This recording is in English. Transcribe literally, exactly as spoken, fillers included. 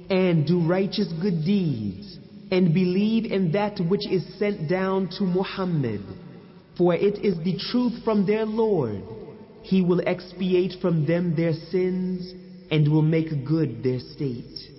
and do righteous good deeds, and believe in that which is sent down to Muhammad, for it is the truth from their Lord. He will expiate from them their sins and will make good their state.